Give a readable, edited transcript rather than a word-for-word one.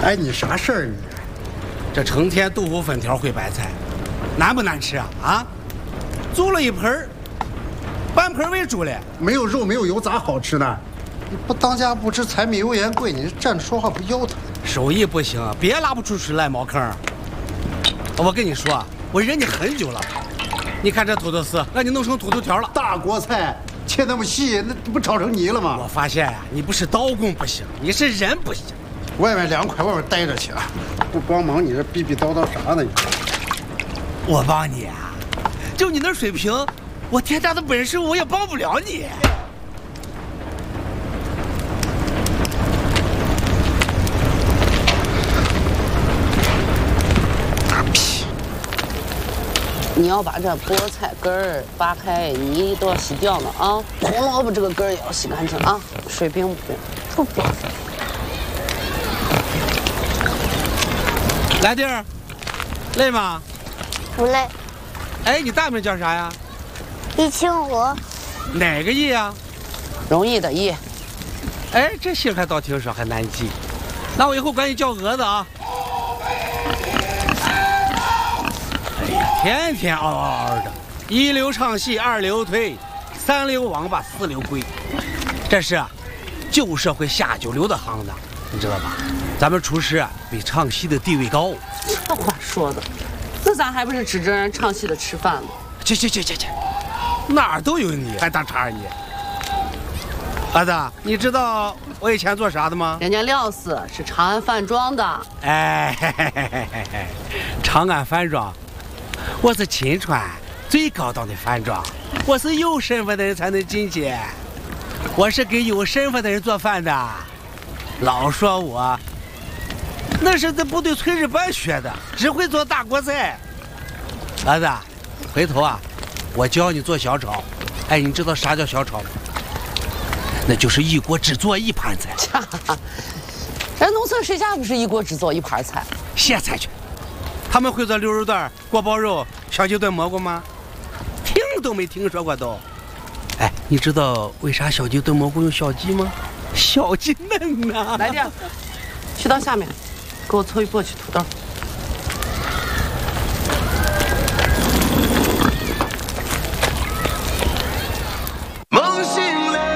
哎，你啥事儿你？ 这成天豆腐粉条烩白菜，难不难吃啊？啊，做了一盆儿，半盆喂猪了。 没有肉没有油咋好吃呢？你不当家不知柴米油盐贵，你站着说话不腰疼？ 手艺不行，别拉不出水来茅坑。我跟你说，我忍你很久了。你看这土豆丝，让你弄成土豆条了。 大锅菜切那么细，那不炒成泥了吗？ 我发现呀，你不是刀工不行，你是人不行。 外面凉快，外面待着去啊！不帮忙，你这逼逼叨叨啥呢？ 我帮你啊，就你那水平，我天大的本事我也帮不了你。 你要把这菠菜根儿扒开，泥都要洗掉呢啊！红萝卜这个根儿也要洗干净啊！水冰不冰？不冰。 来弟儿，累吗？ 不累。 哎，你大名叫啥呀？ 易清河。 哪个易呀？ 容易的易。 哎，这姓还倒挺少，还难记。那我以后管你叫蛾子啊。哎呀，天天嗷嗷嗷的，一流唱戏，二流推，三流网吧，四流归，这是旧社会下九流的行当，你知道吧？咱们厨师啊，比唱戏的地位高。 这话说的，那咱还不是指着人唱戏的吃饭吗？ 去，哪儿都有你，还当茬你。儿子，你知道我以前做啥的吗？ 人家廖四是长安饭庄的。 哎，长安饭庄，我是秦川最高档的饭庄，我是有身份的人才能进去，我是给有身份的人做饭的。老说我那是在部队炊事班学的，只会做大锅菜。儿子，回头啊，我教你做小炒。哎，你知道啥叫小炒吗？那就是一锅只做一盘菜。 人农村谁家不是一锅只做一盘菜？ 歇菜去。他们会做溜肉段、锅包肉、小鸡炖蘑菇吗？听都没听说过都。哎，你知道为啥小鸡炖蘑菇用小鸡吗？小鸡嫩呐。 来弟，去到下面，给我凑一簸箕土豆。